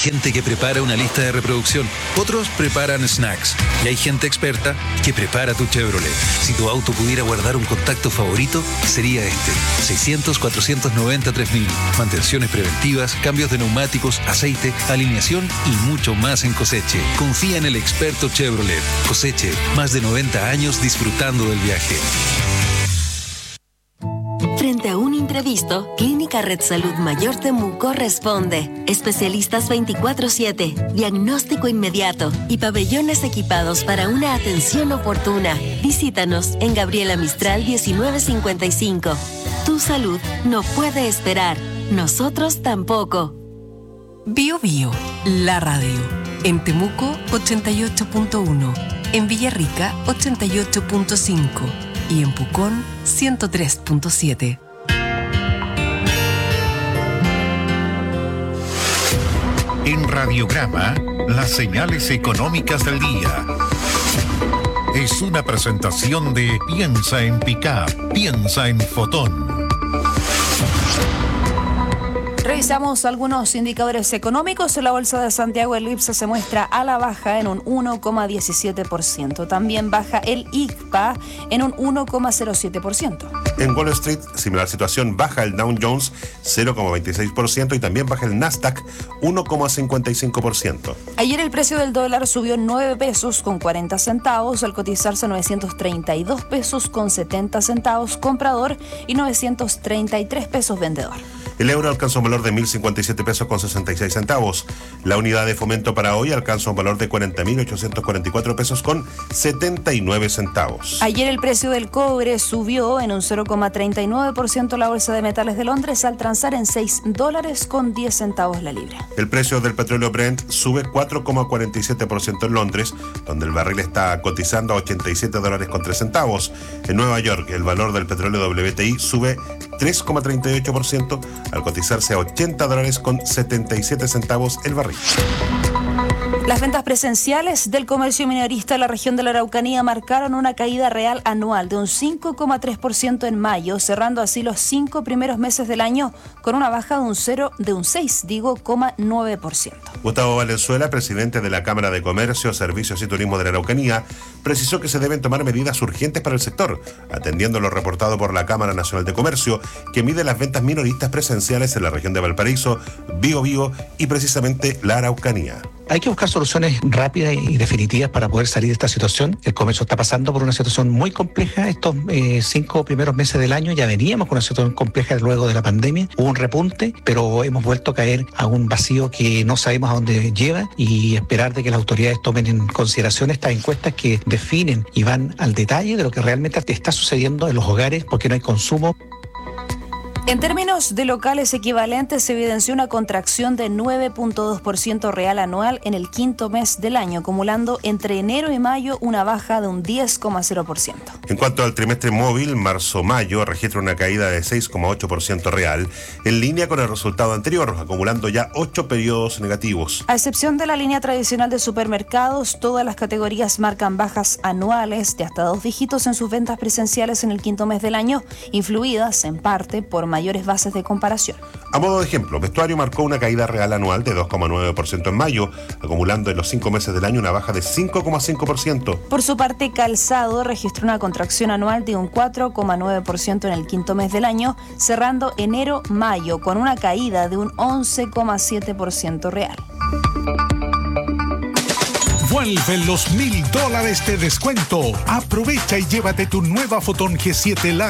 gente que prepara una lista de reproducción, otros preparan snacks y hay gente experta que prepara tu Chevrolet. Si tu auto pudiera guardar un contacto favorito, sería este. 600-490-3000. Mantenciones preventivas, cambios de neumáticos, aceite, alineación y mucho más en Coseche. Confía en el experto Chevrolet. Coseche, más de 90 años disfrutando del viaje. Frente a un imprevisto, Clínica Red Salud Mayor Temuco responde. Especialistas 24/7, diagnóstico inmediato y pabellones equipados para una atención oportuna. Visítanos en Gabriela Mistral 1955. Tu salud no puede esperar. Nosotros tampoco. Bio Bio, la radio. En Temuco 88.1, en Villarrica 88.5 y en Pucón 103.7. En Radiograma, las señales económicas del día. Es una presentación de Piensa en Pickup, piensa en Fotón. Revisamos algunos indicadores económicos. La bolsa de Santiago, el IPSA, se muestra a la baja en un 1,17%. También baja el ICPA en un 1,07%. En Wall Street, similar situación, baja el Dow Jones 0,26% y también baja el Nasdaq 1,55%. Ayer el precio del dólar subió 9 pesos con 40 centavos al cotizarse 932 pesos con 70 centavos comprador y 933 pesos vendedor. El euro alcanza un valor de 1.057 pesos con 66 centavos. La unidad de fomento para hoy alcanza un valor de 40.844 pesos con 79 centavos. Ayer el precio del cobre subió en un 0,39% la bolsa de metales de Londres al transar en $6 con 10 centavos la libra. El precio del petróleo Brent sube 4,47% en Londres, donde el barril está cotizando a $87 con 3 centavos. En Nueva York, el valor del petróleo WTI sube 3,38% al cotizarse a $80 con 77 centavos el barril. Las ventas presenciales del comercio minorista de la región de la Araucanía marcaron una caída real anual de un 5,3% en mayo, cerrando así los 5 primeros meses del año con una baja de un 6,9%. Gustavo Valenzuela, presidente de la Cámara de Comercio, Servicios y Turismo de la Araucanía, precisó que se deben tomar medidas urgentes para el sector, atendiendo lo reportado por la Cámara Nacional de Comercio, que mide las ventas minoristas presenciales en la región de Valparaíso, Biobío y precisamente la Araucanía. Hay que buscar soluciones rápidas y definitivas para poder salir de esta situación. El comercio está pasando por una situación muy compleja. Estos 5 primeros meses del año ya veníamos con una situación compleja luego de la pandemia. Hubo un repunte, pero hemos vuelto a caer a un vacío que no sabemos a dónde lleva y esperar de que las autoridades tomen en consideración estas encuestas que definen y van al detalle de lo que realmente está sucediendo en los hogares porque no hay consumo. En términos de locales equivalentes, se evidenció una contracción de 9,2% real anual en el quinto mes del año, acumulando entre enero y mayo una baja de un 10,0%. En cuanto al trimestre móvil, marzo-mayo registra una caída de 6,8% real, en línea con el resultado anterior, acumulando ya 8 periodos negativos. A excepción de la línea tradicional de supermercados, todas las categorías marcan bajas anuales de hasta 2 dígitos en sus ventas presenciales en el quinto mes del año, influidas en parte por mayores bases de comparación. A modo de ejemplo, vestuario marcó una caída real anual de 2,9% en mayo, acumulando en los 5 meses del año una baja de 5,5%. Por su parte, calzado registró una contracción anual de un 4,9% en el quinto mes del año, cerrando enero-mayo con una caída de un 11,7% real. Vuelven los $1,000 de descuento. Aprovecha y llévate tu nueva Fotón G7 Lite